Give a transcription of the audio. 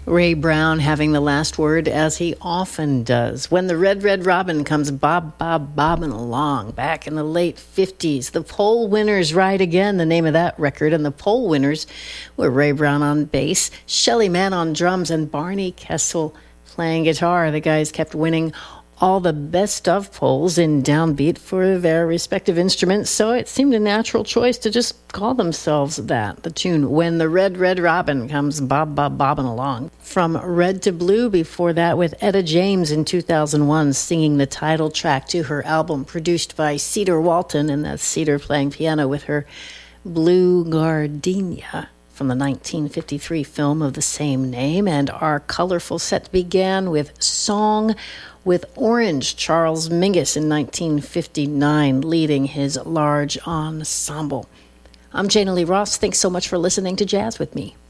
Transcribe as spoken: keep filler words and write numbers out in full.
Ray Brown having the last word, as he often does. When the Red, Red Robin comes bob, bob, bobbing along. Back in the late fifties, the Poll Winners Ride Again, the name of that record. And the Poll Winners were Ray Brown on bass, Shelly Manne on drums, and Barney Kessel playing guitar. The guys kept winning all the best of polls in downbeat for their respective instruments, so it seemed a natural choice to just call themselves that. The tune, When the Red, Red Robin Comes Bob, Bob, Bobbing Along. From Red to Blue, before that with Etta James in two thousand one, singing the title track to her album, produced by Cedar Walton, and that's Cedar playing piano with her Blue Gardenia, from the nineteen fifty-three film of the same name. And our colorful set began with Song with Orange, Charles Mingus in nineteen fifty-nine, leading his large ensemble. I'm Jana Lee Ross. Thanks so much for listening to Jazz with Me.